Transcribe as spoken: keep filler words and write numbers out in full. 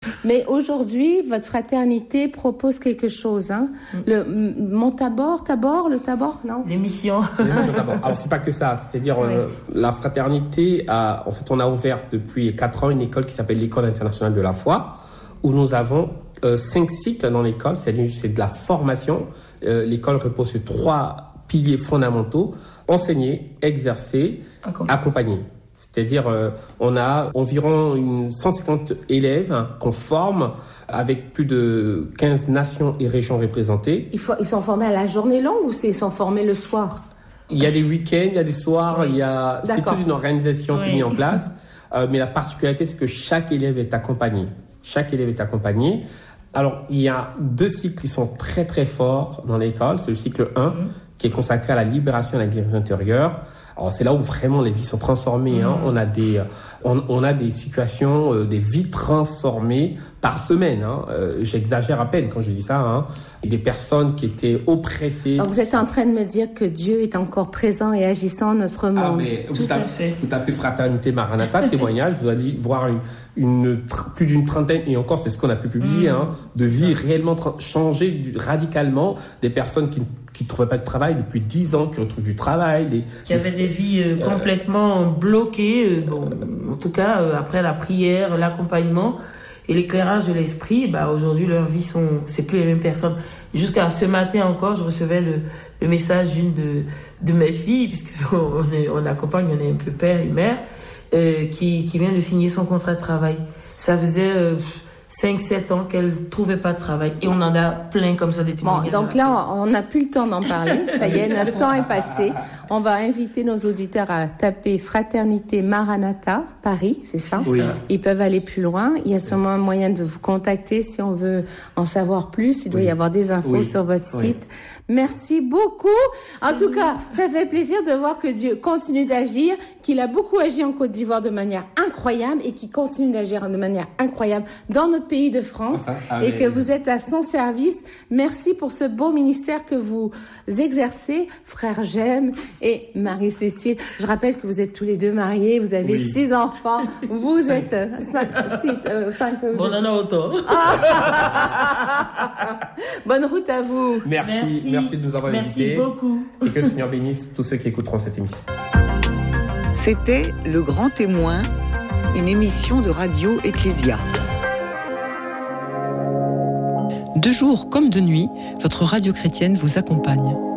Mais aujourd'hui, votre fraternité propose quelque chose. Hein. Mm. Le mon tabor, tabor, le tabor, non? L'émission. L'émission tabor. Alors c'est pas que ça, c'est-à-dire oui. euh, la fraternité a, en fait, on a ouvert depuis quatre ans une école qui s'appelle l'École internationale de la foi, où nous avons euh, cinq cycles dans l'école. C'est, c'est de la formation. Euh, l'école repose sur trois piliers fondamentaux: enseigner, exercer, accompagner. accompagner. C'est-à-dire, euh, on a environ une cent cinquante élèves hein, qu'on forme avec plus de quinze nations et régions représentées. Il faut, ils sont formés à la journée longue ou c'est, ils sont formés le soir? Il y a des week-ends, il y a des soirs, oui. il y a, c'est toute une organisation oui. qui est mise en place. Euh, mais la particularité, c'est que chaque élève est accompagné. Chaque élève est accompagné. Alors, il y a deux cycles qui sont très très forts dans l'école. C'est le cycle un, mmh. qui est consacré à la libération et à la guérison intérieure. Alors, c'est là où vraiment les vies sont transformées. Mmh. Hein. On a des, on, on a des situations, euh, des vies transformées par semaine. Hein. Euh, j'exagère à peine quand je dis ça. Hein. Et des personnes qui étaient oppressées. Alors, vous êtes en train de me dire que Dieu est encore présent et agissant dans notre monde. Ah, mais vous, tapez, vous tapez Fraternité Maranatha, témoignage, vous allez voir une, une, plus d'une trentaine, et encore, c'est ce qu'on a pu publier, mmh. hein, de vies réellement tra- changées du, radicalement, des personnes qui qui ne trouvaient pas de travail depuis dix ans, qui retrouvent du travail. Des, qui avaient des vies euh, complètement euh, bloquées. Euh, bon, en tout cas, euh, après la prière, l'accompagnement et l'éclairage de l'esprit, bah, aujourd'hui, leurs vies sont... C'est plus les mêmes personnes. Jusqu'à ce matin encore, je recevais le, le message d'une de, de mes filles, puisqu'on est, on accompagne, on est un peu père et mère, euh, qui, qui vient de signer son contrat de travail. Ça faisait... Euh, cinq sept ans qu'elle ne trouvait pas de travail. Et on en a plein comme ça des témoignages. Bon, donc là, on n'a plus le temps d'en parler. Ça y est, notre temps est passé. On va inviter nos auditeurs à taper Fraternité Maranatha, Paris, c'est ça? Oui. Ils peuvent aller plus loin. Il y a sûrement un moyen de vous contacter si on veut en savoir plus. Il doit oui. y avoir des infos oui. sur votre site. Oui. Merci beaucoup. En c'est tout cas, ça fait plaisir de voir que Dieu continue d'agir, qu'il a beaucoup agi en Côte d'Ivoire de manière incroyable et qu'il continue d'agir de manière incroyable dans notre pays de France ah, ah, et que vous êtes à son service. Merci pour ce beau ministère que vous exercez, frère J'aime et Marie-Cécile. Je rappelle que vous êtes tous les deux mariés, vous avez oui. six enfants, vous cinq. êtes cinq, six, euh, cinq. Bon, on en a autant. Bonne route à vous. Merci. Merci. Merci de nous avoir Merci invités. Merci beaucoup. Et que le Seigneur bénisse tous ceux qui écouteront cette émission. C'était Le Grand Témoin, une émission de Radio Ecclésia. De jour comme de nuit, votre radio chrétienne vous accompagne.